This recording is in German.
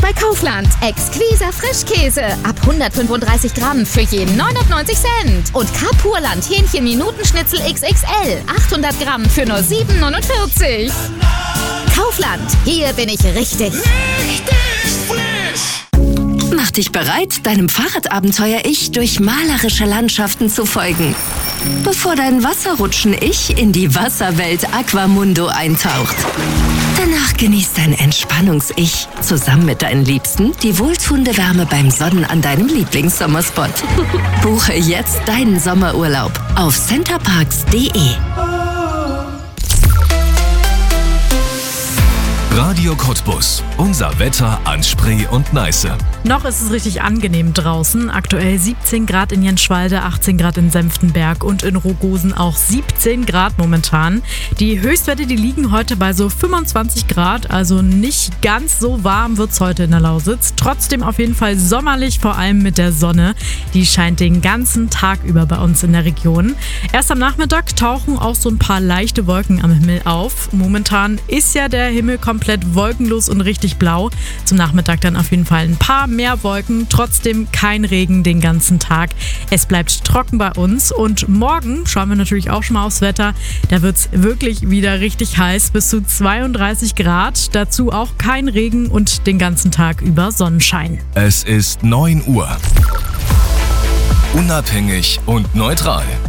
bei Kaufland. Exquiser Frischkäse ab 135 Gramm für je 99 Cent. Und Carpurland Hähnchen-Minutenschnitzel XXL 800 Gramm für nur 7,49. Kaufland, hier bin ich richtig. Mach dich bereit, deinem Fahrradabenteuer-Ich durch malerische Landschaften zu folgen, bevor dein Wasserrutschen-Ich in die Wasserwelt Aquamundo eintaucht. Danach genießt dein Entspannungs-Ich zusammen mit deinen Liebsten die wohltuende Wärme beim Sonnen an deinem Lieblingssommerspot. Buche jetzt deinen Sommerurlaub auf centerparks.de. Radio Cottbus. Unser Wetter an Spree und Neiße. Noch ist es richtig angenehm draußen. Aktuell 17 Grad in Jenschwalde, 18 Grad in Senftenberg und in Rogosen auch 17 Grad momentan. Die Höchstwerte, die liegen heute bei so 25 Grad, also nicht ganz so warm wird es heute in der Lausitz. Trotzdem auf jeden Fall sommerlich, vor allem mit der Sonne. Die scheint den ganzen Tag über bei uns in der Region. Erst am Nachmittag tauchen auch so ein paar leichte Wolken am Himmel auf. Momentan ist ja der Himmel komplett wolkenlos und richtig blau. Zum Nachmittag dann auf jeden Fall ein paar mehr Wolken, trotzdem kein Regen den ganzen Tag. Es bleibt trocken bei uns und morgen schauen wir natürlich auch schon mal aufs Wetter. Da wird es wirklich wieder richtig heiß, bis zu 32 Grad. Dazu auch kein Regen und den ganzen Tag über Sonnenschein. Es ist 9 Uhr. Unabhängig und neutral.